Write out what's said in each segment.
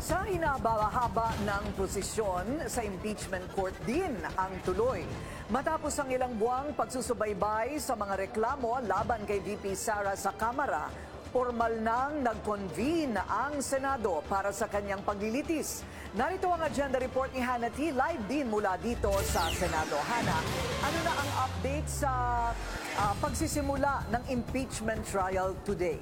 Sa hinabahaba ng posisyon sa impeachment court din ang tuloy. Matapos ang ilang buwang pagsusubaybay sa mga reklamo laban kay VP Sara sa Kamara, formal nang nag-convene ang Senado para sa kanyang paglilitis. Narito ang agenda report ni Hannah T. Live din mula dito sa Senado. Hannah, ano na ang update sa pagsisimula ng impeachment trial today?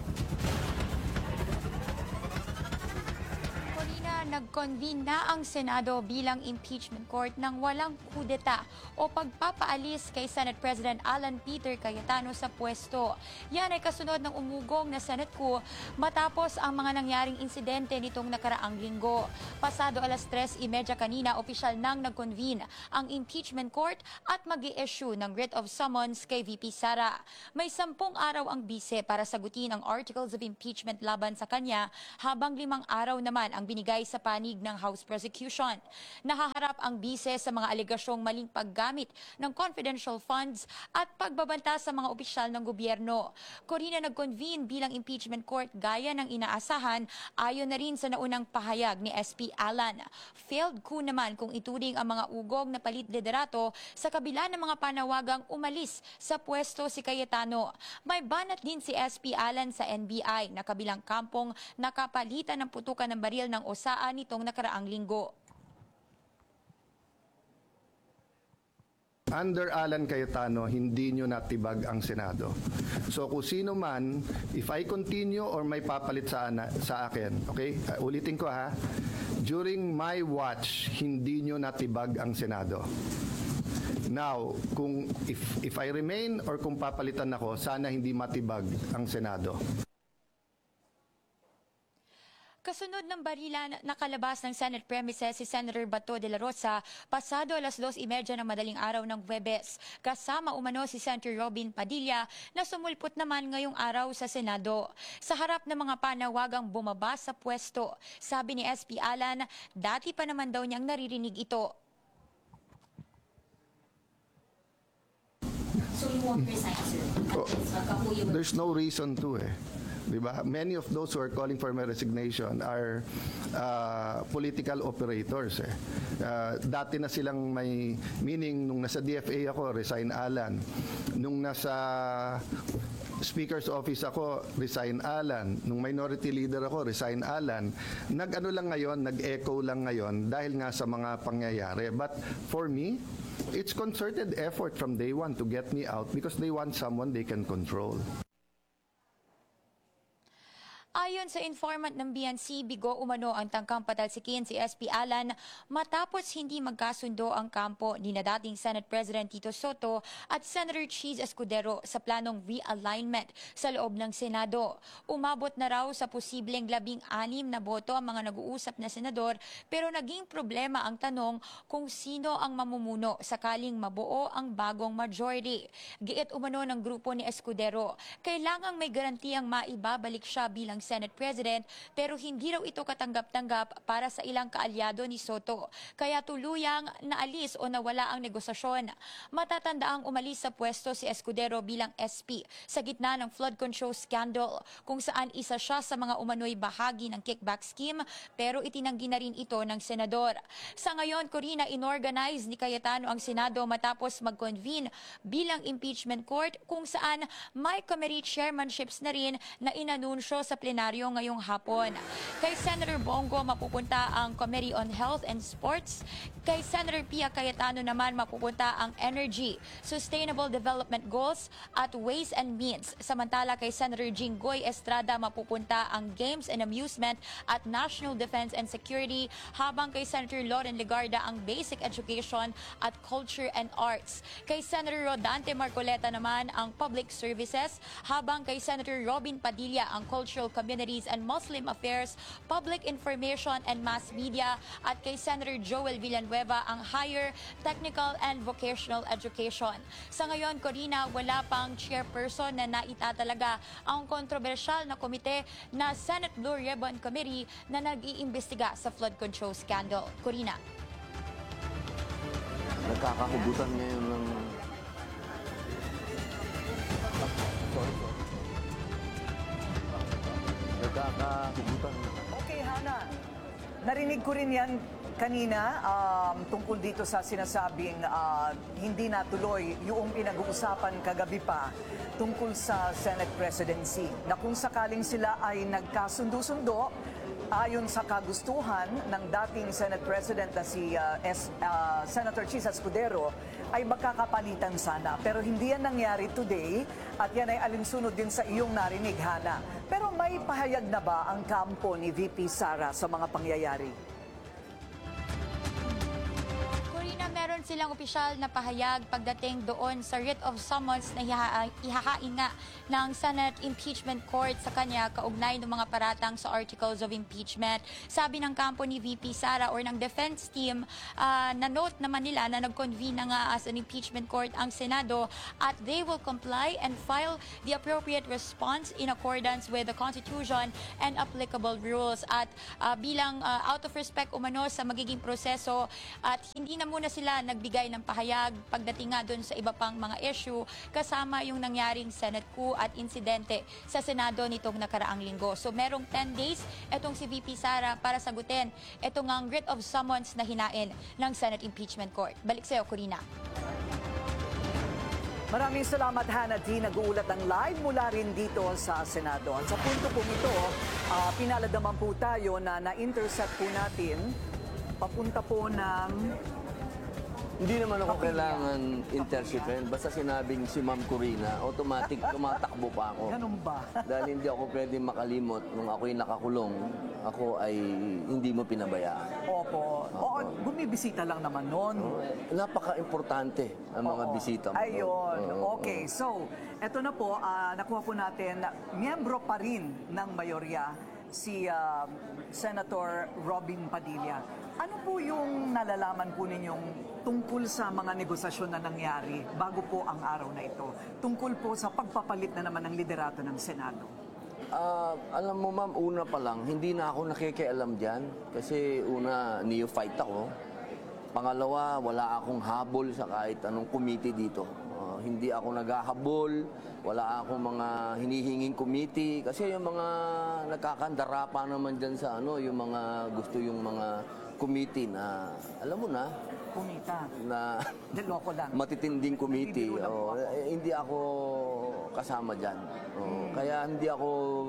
Nag-convene na ang Senado bilang impeachment court nang walang kudeta o pagpapaalis kay Senate President Alan Peter Cayetano sa pwesto. Yan ay kasunod ng umugong na Senate coup matapos ang mga nangyaring insidente nitong nakaraang linggo. Pasado alas 3:30 kanina, opisyal nang nag-convene ang impeachment court at mag-i-issue ng writ of summons kay VP Sara. May 10 araw ang bise para sagutin ang articles of impeachment laban sa kanya, habang 5 araw naman ang binigay sa panig ng House Prosecution. Nahaharap ang bise sa mga alegasyong maling paggamit ng confidential funds at pagbabanta sa mga opisyal ng gobyerno. Corina, nag-convene bilang impeachment court gaya ng inaasahan, ayon na rin sa naunang pahayag ni SP Alan. Failed coup naman kung ituring ang mga ugong na palit liderato sa kabila ng mga panawagang umalis sa pwesto si Cayetano. May banat din si SP Alan sa NBI na kabilang kampong nakapalitan ng putukan ng baril ng osaan nitong nakaraang linggo. Under Alan Cayetano, hindi nyo natibag ang Senado. So kung sino man, if I continue or may papalit sa akin, okay? Ulitin ko ha, during my watch, hindi nyo natibag ang Senado. Now, kung if I remain or kung papalitan ako, sana hindi matibag ang Senado. Kasunod ng barilan, nakalabas ng Senate premises si Senator Bato de la Rosa pasado alas 2:30 ng madaling araw ng Huwebes. Kasama umano si Senator Robin Padilla na sumulpot naman ngayong araw sa Senado. Sa harap ng mga panawagang bumaba sa pwesto, sabi ni SP Alan, dati pa naman daw niyang naririnig ito. So you won't resign, sir? There's no reason to Diba? Many of those who are calling for my resignation are political operators. Dati na silang may meaning, nung nasa DFA ako, resign Alan. Nung nasa Speaker's Office ako, resign Alan. Nung minority leader ako, resign Alan. Nag-ano lang ngayon, nag-echo lang ngayon dahil nga sa mga pangyayari. But for me, it's concerted effort from day one to get me out because they want someone they can control. Ayon sa informant ng BNC, bigo umano ang tangkang patalsikin si SP Alan matapos hindi magkasundo ang kampo ni na dating Senate President Tito Soto at Senator Cheese Escudero sa planong realignment sa loob ng Senado. Umabot na raw sa posibleng 16 na boto ang mga nag-uusap na senador, pero naging problema ang tanong kung sino ang mamumuno sakaling mabuo ang bagong majority. Giit umano ng grupo ni Escudero, kailangang may garantiyang maibabalik siya bilang Senate President, pero hindi raw ito katanggap-tanggap para sa ilang kaalyado ni Soto. Kaya tuluyang naalis o nawala ang negosasyon. Matatandaang umalis sa pwesto si Escudero bilang SP sa gitna ng flood control scandal, kung saan isa siya sa mga umano'y bahagi ng kickback scheme, pero itinanggi na rin ito ng senador. Sa ngayon, Corina, inorganize ni Cayetano ang Senado matapos mag-convene bilang impeachment court, kung saan may committee chairmanships na rin na inanunsyo sa plenaryo ngayong hapon. Kay Senator Bongo mapupunta ang Committee on Health and Sports. Kay Senator Pia Cayetano naman mapupunta ang Energy, Sustainable Development Goals at Ways and Means. Samantala kay Senator Jinggoy Estrada mapupunta ang Games and Amusement at National Defense and Security, habang kay Senator Loren Legarda ang Basic Education at Culture and Arts. Kay Senator Rodante Marcoleta naman ang Public Services, habang kay Senator Robin Padilla ang Cultural Communities and Muslim Affairs, Public Information and Mass Media, at kay Senator Joel Villanueva ang Higher, Technical and Vocational Education. Sa ngayon, Corina, wala pang chairperson na naitatalaga ang kontrobersyal na komite na Senate Blue Ribbon Committee na nag-iimbestiga sa flood control scandal. Corina. Nagkakahugutan ngayon ng... Nagkakahugutan. Okay, Hannah. Narinig ko rin yan kanina tungkol dito sa sinasabing hindi natuloy yung pinag-uusapan kagabi pa tungkol sa Senate presidency na kung sakaling sila ay nagkasundo-sundo ayon sa kagustuhan ng dating Senate President na si Senator Chis Escudero ay magkakapalitan sana. Pero hindi yan nangyari today at yan ay alinsunod din sa iyong narinig, Hana. Pero may pahayag na ba ang kampo ni VP Sara sa mga pangyayari? Corina, meron silang opisyal na pahayag pagdating doon sa writ of summons na ihahain nga ng Senate Impeachment Court sa kanya kaugnay ng mga paratang sa Articles of Impeachment. Sabi ng kampo ni VP Sara or ng defense team, na-note naman nila na nag-convene na nga as an impeachment court ang Senado at they will comply and file the appropriate response in accordance with the Constitution and applicable rules. At bilang out of respect umano sa magiging proseso at hindi na muna sila nagbigay ng pahayag pagdating nga doon sa iba pang mga issue kasama yung nangyaring Senate coup at insidente sa Senado nitong nakaraang linggo. So merong 10 days itong si VP Sara para sagutin itong ang writ of summons na hinain ng Senate Impeachment Court. Balik sa'yo, Corina. Maraming salamat, Hannah D. Nag-uulat ang live mula rin dito sa Senado. At sa punto po ito, pinalad naman po tayo na na-intercept po natin papunta po ng Hindi naman ako kailangan interception. Basta sinabing si Ma'am Corina, automatic tumatakbo pa ako. ganun ba? Dahil hindi ako pwede makalimot nung ako'y nakakulong, ako ay hindi mo pinabayaan. Opo. Oo, bumibisita lang naman noon. Napaka-importante ang mga bisita mo. Ayun. Okay. So, eto na po, nakuha po natin, miyembro pa rin ng mayorya, si Senator Robin Padilla. Ano po yung nalalaman po ninyong tungkol sa mga negosasyon na nangyari bago po ang araw na ito? Tungkol po sa pagpapalit na naman ng liderato ng Senado. Alam mo ma'am, una pa lang, hindi na ako nakikialam dyan. Kasi una, neophyte ako. Pangalawa, wala akong habol sa kahit anong committee dito. Hindi ako naghahabol, wala akong mga hinihinging committee. Kasi yung mga nagkakandara pa naman dyan sa yung mga gusto yung mga committee na, alam mo na, Kumita. na Niloko lang. matitinding committee. Nagbibiro lang po ako. Hindi ako kasama dyan. Kaya hindi ako,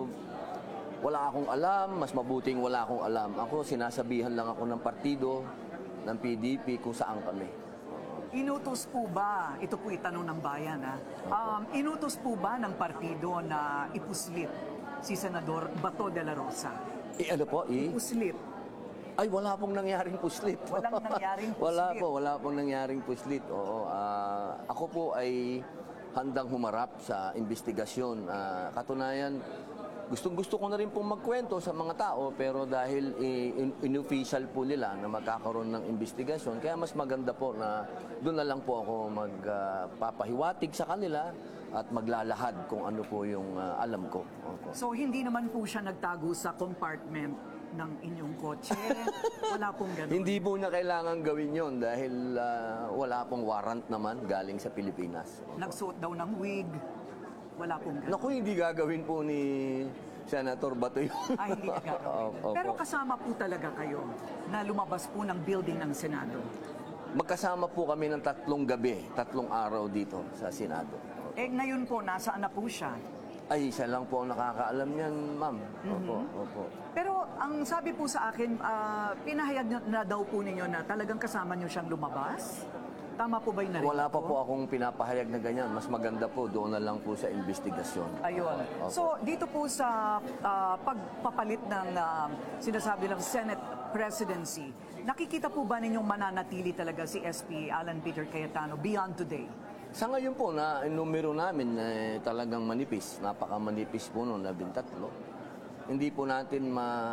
wala akong alam, mas mabuting wala akong alam. Ako, sinasabihan lang ako ng partido, ng PDP, kung saan kami. Inutos po ba, ito po itanong ng bayan inutos po ba ng partido na ipuslit si Senador Bato de la Rosa? Ano po? Ipuslit. Ay, wala pong nangyaring puslit. Walang nangyaring Wala puslit. wala pong nangyaring puslit. Oo, ako po ay handang humarap sa investigasyon. Katunayan, gustong-gusto ko na rin pong magkwento sa mga tao, pero dahil inofficial po nila na magkakaroon ng investigasyon, kaya mas maganda po na doon na lang po ako magpapahiwatig sa kanila at maglalahad kung ano po yung alam ko. Opo. So hindi naman po siya nagtago sa compartment ng inyong kotse? Wala pong ganun? Hindi po na kailangan gawin yon dahil wala pong warrant naman galing sa Pilipinas. Nagsuot daw ng wig? Wala pong ganun? Naku, hindi gagawin po ni Senator Bato yun. Ay, hindi ka gagawin. Opo. Pero kasama po talaga kayo na lumabas po ng building ng Senado. Magkasama po kami ng 3 gabi, 3 araw dito sa Senado. Eh ngayon po, nasaan na po siya? Ay, isa lang po ang nakakaalam niyan, ma'am. Opo, opo. Pero ang sabi po sa akin, pinahayag na daw po ninyo na talagang kasama niyo siyang lumabas? Tama po ba yung narinig Wala pa ko? po akong pinapahayag na ganyan. Mas maganda po, doon na lang po sa investigasyon. Ayun. Opo. So, dito po sa pagpapalit ng sinasabi ng Senate presidency, nakikita po ba ninyong mananatili talaga si SP Alan Peter Cayetano beyond today? Sa ngayon po, na numero namin talagang manipis. Napakamanipis po noon, 13. Hindi po natin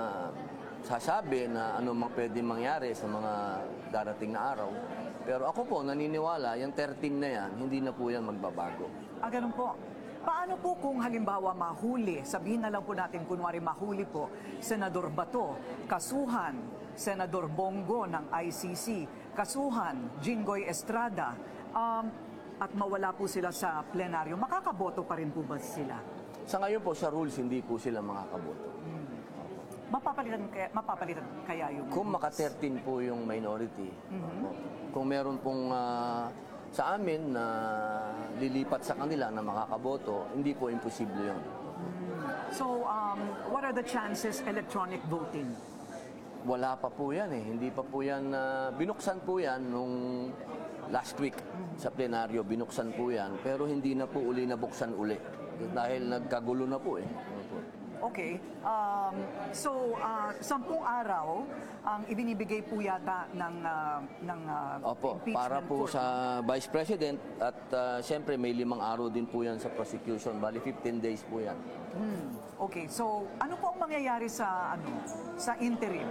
masasabi na ano mang pwede mangyari sa mga darating na araw. Pero ako po, naniniwala, yung 13 na yan, hindi na po yan magbabago. Ganun po. Paano po kung halimbawa mahuli, sabihin na lang po natin, kunwari mahuli po, Senador Bato, kasuhan, Senador Bongo ng ICC, kasuhan, Jinggoy Estrada, at mawala po sila sa plenaryo, makakaboto pa rin po ba sila? Sa ngayon po, sa rules, hindi po sila makakaboto. mapapalitan kaya yung... Kung maka-13 po yung minority, kung meron pong sa amin na lilipat sa kanila na makakaboto, hindi po imposible yun. So, what are the chances electronic voting? Wala pa po yan eh. Hindi pa po yan, binuksan po yan nung last week sa plenaryo, binuksan po yan. Pero hindi na po uli nabuksan uli. Dahil nagkagulo na po eh. Okay. So, 10 araw ang ibinibigay po yata ng Opo, impeachment para po court. sa Vice President at siyempre may 5 araw din po yan sa prosecution. Bali 15 days po yan. Okay. So, ano po ang mangyayari sa interim?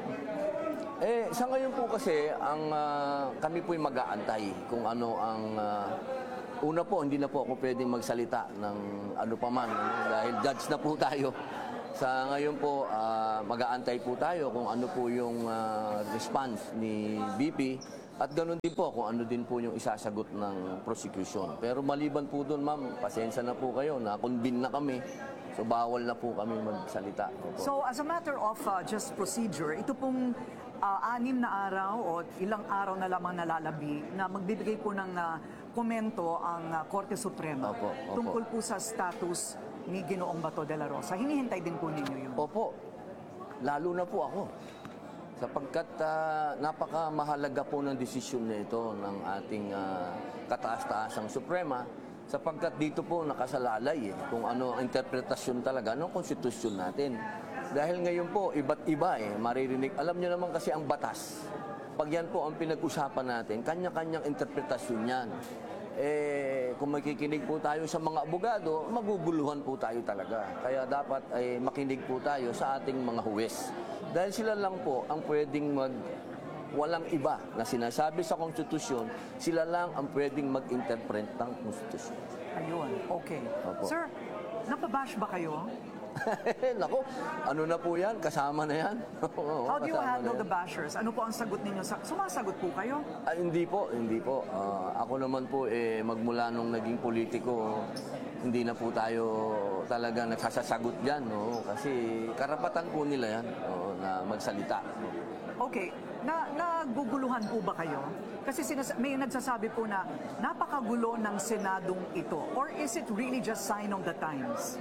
Sa ngayon po kasi, kami po'y mag-aantay kung ano ang... una po, hindi na po ako pwedeng magsalita ng ano pa man, dahil judge na po tayo. Sa ngayon po, mag-aantay po tayo kung ano po yung response ni BP at ganoon din po kung ano din po yung isasagot ng prosecution. Pero maliban po doon, ma'am, pasensya na po kayo, na-convene na kami. So bawal na po kami magsalita. Opo. So, as a matter of just procedure, ito pong 6 na araw o ilang araw na lamang nalalabi na magbibigay po ng komento ang Korte Suprema Opo, opo. tungkol po sa status ni Ginoong Bato de la Rosa. Hinihintay din po ninyo yun. Opo, lalo na po ako. Sapagkat napakamahalaga po ng desisyon na ito ng ating kataas-taasang Suprema, sapagkat dito po nakasalalay kung ano ang interpretasyon talaga ng konstitusyon natin. Dahil ngayon po, iba't iba maririnig. Alam niyo naman kasi ang batas. Pag yan po ang pinag-usapan natin, kanya-kanyang interpretasyon yan. Kung makikinig po tayo sa mga abogado, maguguluhan po tayo talaga. Kaya dapat makinig po tayo sa ating mga huwes. Dahil sila lang po ang pwedeng walang iba na sinasabi sa konstitusyon, sila lang ang pwedeng mag-interpret ng konstitusyon. Ayun, okay. Opo. Sir, napabash ba kayo? Nako, ano na po yan? Kasama na yan. Oo, How do you kasama handle na the yan. bashers? Ano po ang sagot ninyo? Sumasagot po kayo? Hindi po, hindi po. Ako naman po, magmula nung naging politiko, hindi na po tayo talaga nagsasagot dyan. No? Kasi karapatan po nila yan na magsalita. Okay. Naguguluhan po ba kayo? Kasi may nagsasabi po na napakagulo ng Senadong ito. Or is it really just sign of the times?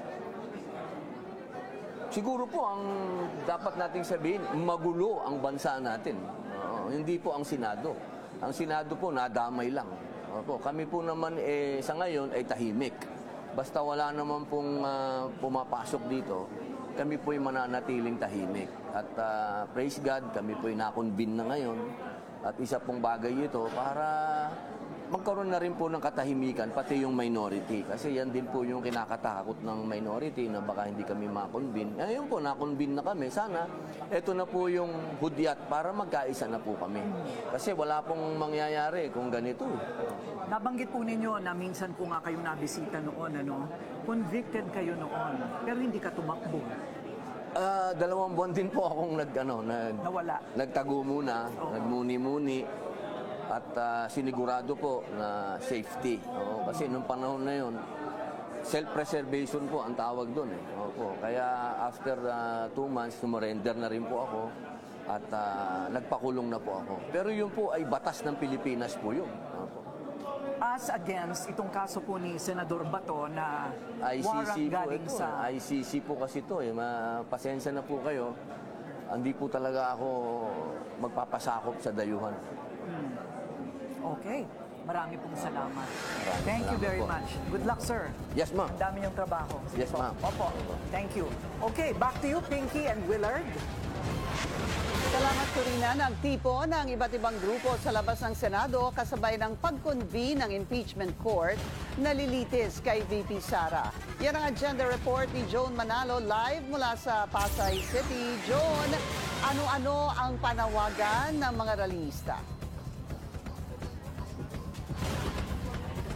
Siguro po ang dapat nating sabihin, magulo ang bansa natin. Hindi po ang Senado. Ang Senado po nadamay lang. Kami po naman sa ngayon ay tahimik. Basta wala naman pong pumapasok dito, kami po'y mananatiling tahimik. At praise God, kami po'y na-convene na ngayon. At isa pong bagay ito para magkaroon na rin po ng katahimikan, pati yung minority. Kasi yan din po yung kinakatakot ng minority na baka hindi kami ma-convene. Ngayon po, na-convene na kami. Sana, ito na po yung hudyat para magkaisa na po kami. Kasi wala pong mangyayari kung ganito. Nabanggit po ninyo na minsan po nga kayong nabisita noon, convicted kayo noon, pero hindi ka tumakbo. 2 buwan din po akong Nawala. nagtago muna, nagmuni-muni. At sinigurado po na safety. Kasi nung panahon na yun, self-preservation po ang tawag doon. Kaya after 2 months, sumurrender na rin po ako at nagpakulong na po ako. Pero yun po ay batas ng Pilipinas po yun. As against itong kaso po ni Senador Bato na warrant ICC po galing ito. sa... ICC po kasi ito. Pasensya na po kayo. Hindi po talaga ako magpapasakop sa dayuhan. Okay. Marami pong salamat. Thank you salamat very po. much. Good luck, sir. Yes, ma'am. Ang dami niyong trabaho. Sige Yes, po. ma'am. Opo. Thank you. Okay, back to you, Pinky and Willard. Salamat, Corina. Nagtipo ng iba't ibang grupo sa labas ng Senado kasabay ng pag-convene ng impeachment court na lilitis kay VP Sara. Yan ang agenda report ni Joan Manalo live mula sa Pasay City. Joan, ano-ano ang panawagan ng mga ralista?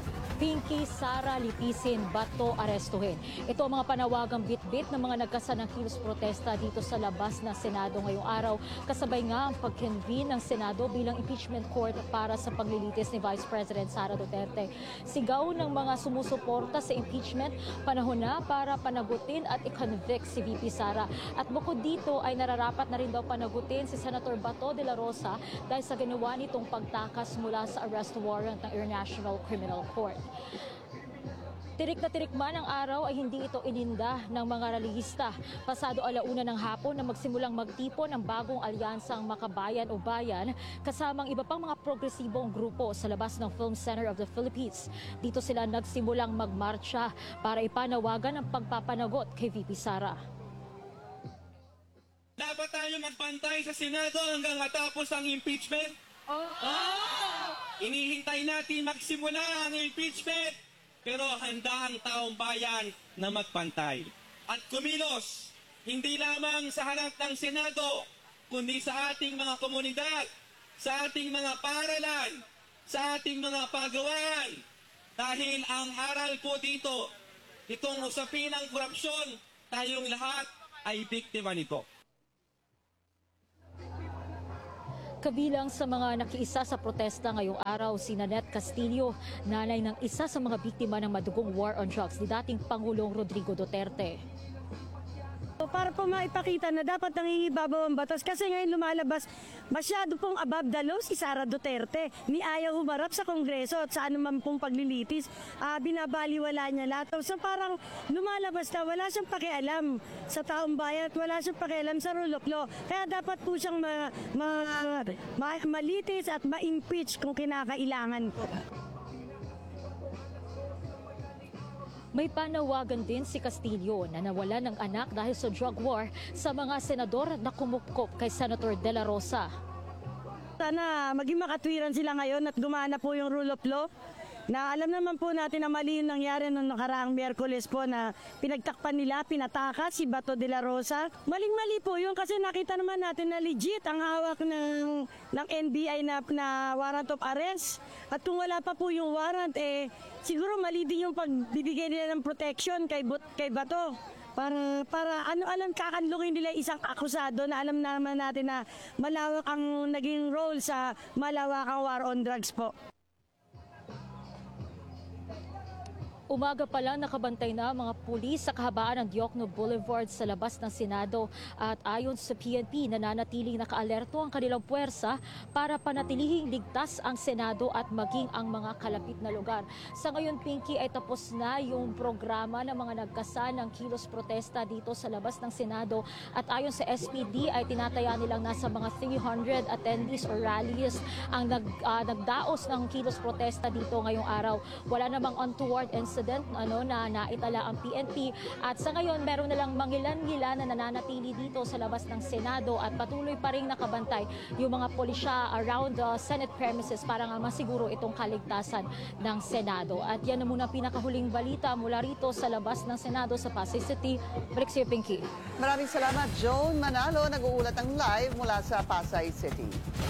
Pinky, Sara, litisin, bato, arestuhin. Ito ang mga panawagang bit-bit ng mga nagkasanang kilos protesta dito sa labas ng Senado ngayong araw. Kasabay nga ang pag-convene ng Senado bilang impeachment court para sa paglilitis ni Vice President Sara Duterte. Sigaw ng mga sumusuporta sa impeachment, panahon na para panagutin at i-convict si VP Sara. At bukod dito ay nararapat na rin daw panagutin si Senator Bato de la Rosa dahil sa ginawa nitong pagtakas mula sa arrest warrant ng International Criminal Court. Tirik na tirik man ang araw ay hindi ito ininda ng mga rallyista. Pasado 1:00 ng hapon na magsimulang magtipon ng bagong alyansang Makabayan o Bayan kasamang iba pang mga progresibong grupo sa labas ng Film Center of the Philippines. Dito sila nagsimulang magmarcha para ipanawagan ang pagpapanagot kay VP Sara. Dapat tayo magpantay sa Senado hanggang matapos ang impeachment? Inihintay natin magsimula ang impeachment, pero handa ang taong bayan na magpantay. At kumilos, hindi lamang sa harap ng Senado, kundi sa ating mga komunidad, sa ating mga paaralan, sa ating mga pagawain. Dahil ang aral po dito, itong usapin ng korupsyon, tayong lahat ay biktima nito. Kabilang sa mga nakiisa sa protesta ngayong araw si Nanette Castillo, nanay ng isa sa mga biktima ng madugong war on drugs ni dating Pangulong Rodrigo Duterte. Para po maipakita na dapat nangingibabaw ang batas kasi ngayon lumalabas masyado pong above the law si Sara Duterte. Ni ayaw humarap sa Kongreso at sa anuman pong paglilitis, binabaliwala niya lahat. So parang lumalabas na wala siyang pakialam sa taong bayan at wala siyang pakialam sa rule of law. Kaya dapat po siyang malitis at ma-impeach kung kinakailangan po. May panawagan din si Castillo na nawala ng anak dahil sa drug war sa mga senador na kumupkop kay Senator De La Rosa. Sana maging makatwiran sila ngayon at gumana po yung rule of law. Na alam naman po natin na mali yung nangyari noong nakaraang Miyerkules po na pinagtakpan nila, pinatakas si Bato de la Rosa. Maling-mali po yun kasi nakita naman natin na legit ang hawak ng NBI na warrant of arrest. At kung wala pa po yung warrant, siguro mali din yung pagbibigay nila ng protection kay Bato. Para alam kakanlungin nila isang akusado na alam naman natin na malawak ang naging role sa malawakang war on drugs po. Umaga pa lang nakabantay na mga pulis sa kahabaan ng Diokno Boulevard sa labas ng Senado at ayon sa PNP nananatiling nakaalerto ang kanilang puwersa para panatilihing ligtas ang Senado at maging ang mga kalapit na lugar. Sa ngayon, Pinky, ay tapos na yung programa ng mga nagkasanang kilos protesta dito sa labas ng Senado at ayon sa SPD ay tinataya nilang nasa mga 300 attendees or rallies ang nagdaos ng kilos protesta dito ngayong araw. Wala namang untoward incident na naitala ang PNP at sa ngayon meron na lang mangilan-ngilan na nananatili dito sa labas ng Senado at patuloy pa rin nakabantay yung mga pulisya around the Senate premises para nga masiguro itong kaligtasan ng Senado. At yan na muna pinakahuling balita mula rito sa labas ng Senado sa Pasay City. Balik sa'yo, Pinky. Maraming salamat, Joan Manalo. Nag-uulat ang live mula sa Pasay City.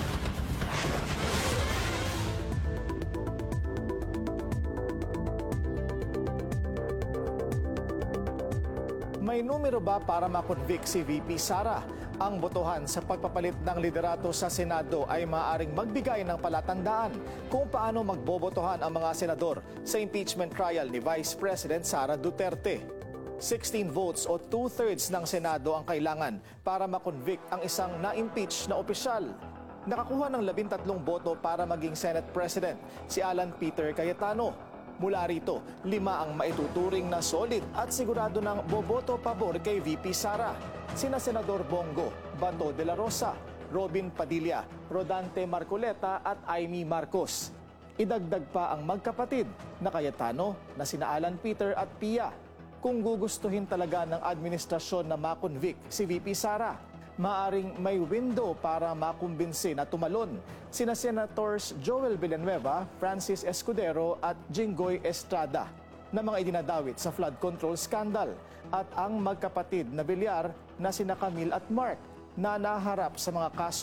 May numero ba para makonvict si VP Sara? Ang botohan sa pagpapalit ng liderato sa Senado ay maaaring magbigay ng palatandaan kung paano magbobotohan ang mga senador sa impeachment trial ni Vice President Sara Duterte. 16 votes o 2/3 ng Senado ang kailangan para makonvict ang isang na-impeach na opisyal. Nakakuha ng 13 boto para maging Senate President si Alan Peter Cayetano. Mula rito, 5 ang maituturing na solid at sigurado ng boboto pabor kay VP Sara. Sina Senador Bongo, Bato de la Rosa, Robin Padilla, Rodante Marcoleta at Amy Marcos. Idagdag pa ang magkapatid na Cayetano na sina Alan Peter at Pia. Kung gugustuhin talaga ng administrasyon na makonvict si VP Sara, maaring may window para makumbinsi na tumalon sina Senators Joel Villanueva, Francis Escudero at Jinggoy Estrada na mga idinadawit sa flood control scandal at ang magkapatid na Villar na sina Camille at Mark na naharap sa mga kaso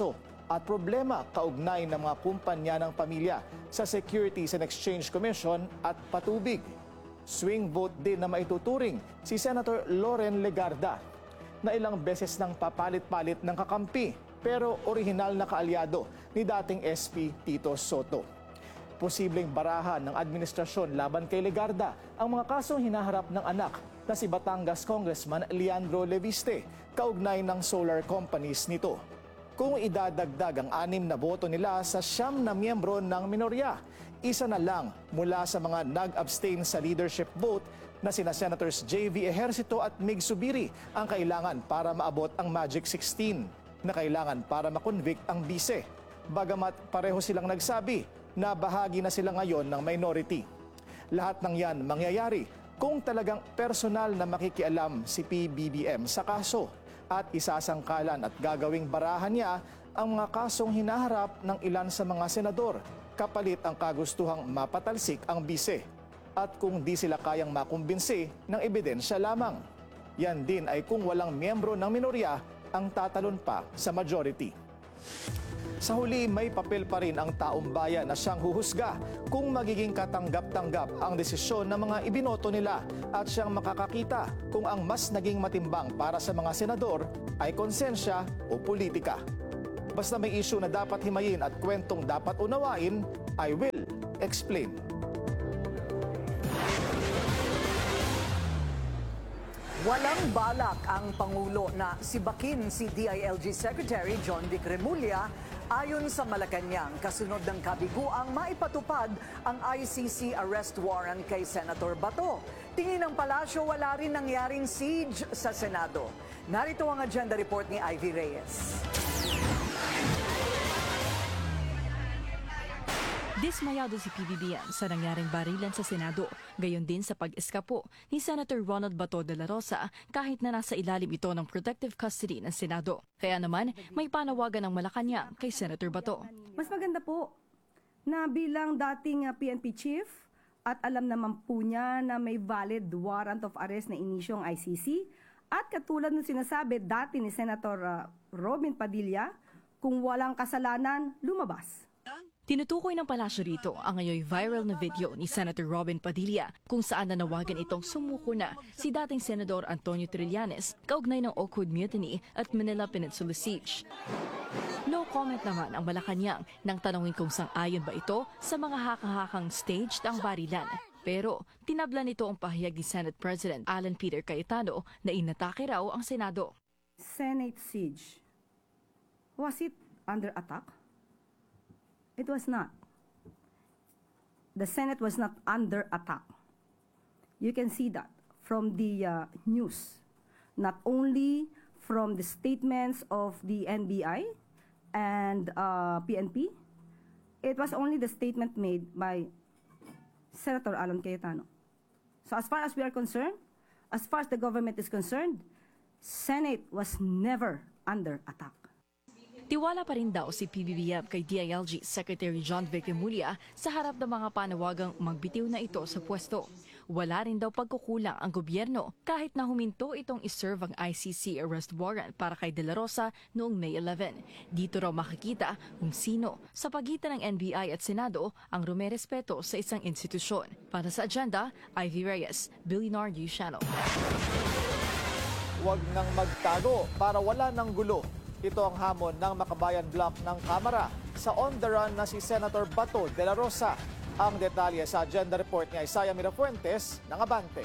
at problema kaugnay ng mga kumpanya ng pamilya sa Securities and Exchange Commission at patubig. Swing vote din na maituturing si Senator Loren Legarda na ilang beses nang papalit-palit ng kakampi pero orihinal na kaalyado ni dating SP Tito Soto. Posibleng barahan ng administrasyon laban kay Legarda ang mga kasong hinaharap ng anak na si Batangas Congressman Leandro Leviste kaugnay ng solar companies nito. Kung idadagdag ang 6 na boto nila sa 9 na miyembro ng minorya, isa na lang mula sa mga nag-abstain sa leadership vote na sina Senators J.V. Ejercito at Mig Subiri ang kailangan para maabot ang Magic 16 na kailangan para makonvict ang bise. Bagamat pareho silang nagsabi na bahagi na sila ngayon ng minority. Lahat ng yan mangyayari kung talagang personal na makikialam si PBBM sa kaso at isasangkalan at gagawing barahan niya ang mga kasong hinaharap ng ilan sa mga senador kapalit ang kagustuhang mapatalsik ang bise at kung di sila kayang makumbinsi ng ebidensya lamang. Yan din ay kung walang miyembro ng minorya ang tatalon pa sa majority. Sa huli, may papel pa rin ang taong bayan na siyang huhusga kung magiging katanggap-tanggap ang desisyon ng mga ibinoto nila at siyang makakakita kung ang mas naging matimbang para sa mga senador ay konsensya o politika. Basta may issue na dapat himayin at kwentong dapat unawain, I will explain. Walang balak ang Pangulo na sibakin si DILG Secretary John Vic Remulla ayon sa Malacanang kasunod ng kabiguang maipatupad ang ICC arrest warrant kay Senator Bato. Tingin ng palasyo wala rin nangyaring siege sa Senado. Narito ang agenda report ni Ivy Reyes. Dismayado si PBBM sa nangyaring barilan sa Senado, gayon din sa pag-eskapo ni Senator Ronald Bato de la Rosa kahit na nasa ilalim ito ng protective custody ng Senado. Kaya naman, may panawagan ng Malacanang kay Senator Bato. Mas maganda po na bilang dating PNP chief at alam naman po niya na may valid warrant of arrest na inisyo ang ICC at katulad ng sinasabi dati ni Senator Robin Padilla, kung walang kasalanan, lumabas. Tinutukoy ng palasyo rito ang ngayon viral na video ni Senator Robin Padilla kung saan nanawagan itong sumuko na si dating Senador Antonio Trillanes kaugnay ng Oakwood Mutiny at Manila Peninsula Siege. No comment naman ang Malacanang nang tanongin kung sang-ayon ba ito sa mga hakahakang staged ang barilan. Pero tinabla nito ang pahayag ni Senate President Alan Peter Cayetano na inatake raw ang Senado. Senate siege. Was it under attack? It was not. The Senate was not under attack. You can see that from the news, not only from the statements of the NBI and PNP, it was only the statement made by Senator Alan Cayetano. So as far as we are concerned, as far as the government is concerned, Senate was never under attack. Tiwala pa rin daw si PBBM kay DILG Secretary John Vic Remulla sa harap ng mga panawagang magbitiw na ito sa pwesto. Wala rin daw pagkukulang ang gobyerno kahit na huminto itong iserve ang ICC arrest warrant para kay De La Rosa noong May 11. Dito raw makikita kung sino sa pagitan ng NBI at Senado ang rumerespeto sa isang institusyon. Para sa agenda, Ivy Reyes, Billionaire News Channel. Huwag nang magtago para wala ng gulo. Ito ang hamon ng Makabayan Block ng Kamara sa on the run na si Senator Bato de la Rosa. Ang detalye sa agenda report ni Isaiah Mirafuentes ng Abante.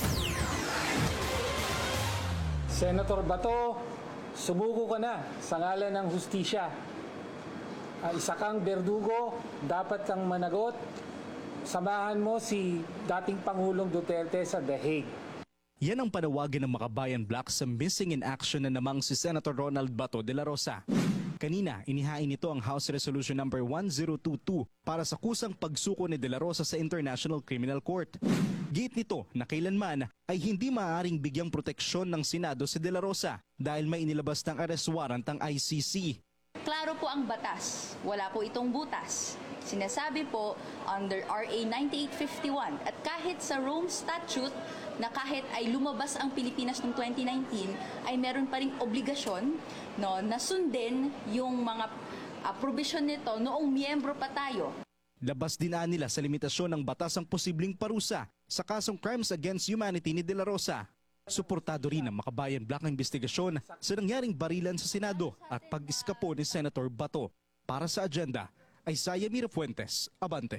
Senator Bato, sumuko ka na sa ngalan ng hustisya. Isa kang berdugo, dapat kang managot. Samahan mo si dating Pangulong Duterte sa The Hague. Yan ang panawagan ng Makabayan Block sa missing in action na namang si Senator Ronald Bato de la Rosa. Kanina, inihain nito ang House Resolution number 1022 para sa kusang pagsuko ni De La Rosa sa International Criminal Court. Giit nito na kailanman ay hindi maaaring bigyang proteksyon ng Senado si De La Rosa dahil may inilabas ng arrest warrant ang ICC. Klaro po ang batas, wala po itong butas. Sinasabi po under RA 9851 at kahit sa Rome Statute na kahit ay lumabas ang Pilipinas noong 2019 ay meron pa ring obligasyon na sundin yung mga provision nito noong miyembro pa tayo. Labas din nila sa limitasyon ng batas ang posibleng parusa sa kasong Crimes Against Humanity ni De La Rosa. Suportado rin ang Makabayan Black ang investigasyon sa nangyaring barilan sa Senado at pag-iskapo ni Senator Bato. Para sa agenda, Isaiah Mirafuentes, Abante.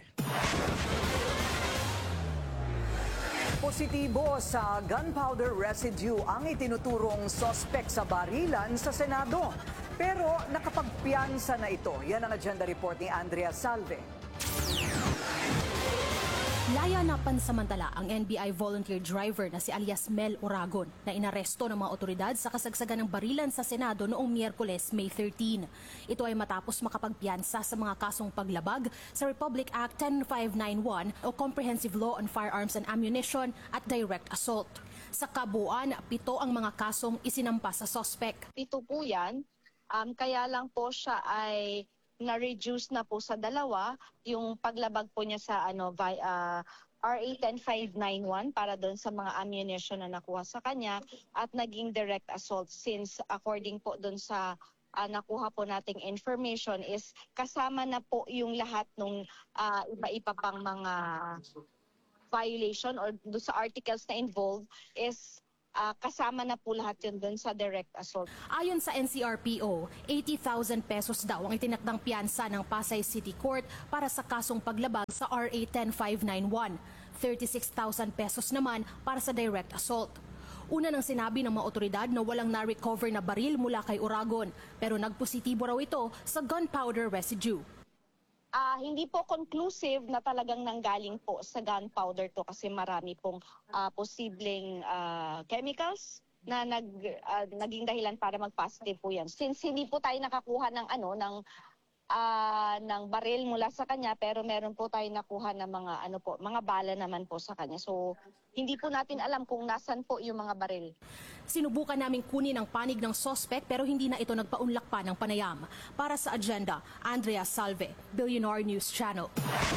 Positibo sa gunpowder residue ang itinuturong sospek sa barilan sa Senado. Pero nakapagpiyansa na ito. Yan ang agenda report ni Andrea Salve. Laya na pansamantala ang NBI volunteer driver na si alias Mel Oragon na inaresto ng mga otoridad sa kasagsagan ng barilan sa Senado noong Miyerkules, May 13. Ito ay matapos makapagpiyansa sa mga kasong paglabag sa Republic Act 10591 o Comprehensive Law on Firearms and Ammunition at Direct Assault. Sa kabuuan, 7 ang mga kasong isinampa sa sospek. 7 po yan, kaya lang po siya ay na-reduce na po sa 2 yung paglabag po niya sa RA 10591 para doon sa mga ammunition na nakuha sa kanya at naging direct assault since according po doon sa nakuha po nating information is kasama na po yung lahat ng iba-iba pang mga violation or doon sa articles na involved is kasama na po lahat yun doon sa direct assault. Ayon sa NCRPO, 80,000 pesos daw ang itinakdang piyansa ng Pasay City Court para sa kasong paglabag sa RA 10591. 36,000 pesos naman para sa direct assault. Una nang sinabi ng mga otoridad na walang na-recover na baril mula kay Oragon, pero nagpositibo raw ito sa gunpowder residue. Hindi po conclusive na talagang nanggaling po sa gunpowder to kasi marami pong posibleng chemicals na naging dahilan para mag-positive po yan. Since hindi po tayo nakakuha ng ng baril mula sa kanya pero meron po tayo nakuha ng mga bala naman po sa kanya. So hindi po natin alam kung nasan po yung mga baril. Sinubukan naming kunin ang panig ng sospek pero hindi na ito nagpaunlak pa ng panayam. Para sa agenda, Andrea Salve, Billionaire News Channel.